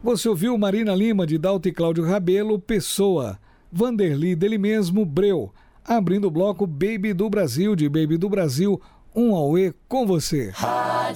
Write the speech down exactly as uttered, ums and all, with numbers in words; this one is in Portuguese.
Você ouviu Marina Lima, de Dalto e Cláudio Rabelo, Pessoa. Vanderly, dele mesmo, Breu. Abrindo o bloco Baby do Brasil, de Baby do Brasil, um auê com você.